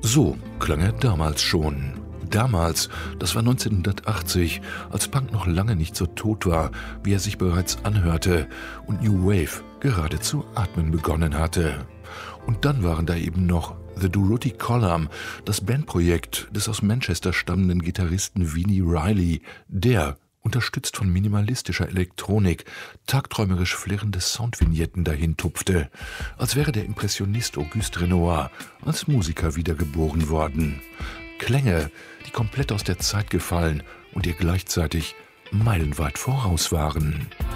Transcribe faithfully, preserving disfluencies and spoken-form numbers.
So klang er damals schon. Damals, das war neunzehnhundertachtzig, als Punk noch lange nicht so tot war, wie er sich bereits anhörte und New Wave gerade zu atmen begonnen hatte. Und dann waren da eben noch The Durruti Column, das Bandprojekt des aus Manchester stammenden Gitarristen Vini Reilly, der, unterstützt von minimalistischer Elektronik, tagträumerisch flirrende Soundvignetten dahin tupfte, als wäre der Impressionist Auguste Renoir als Musiker wiedergeboren worden. Klänge, die komplett aus der Zeit gefallen und ihr gleichzeitig meilenweit voraus waren.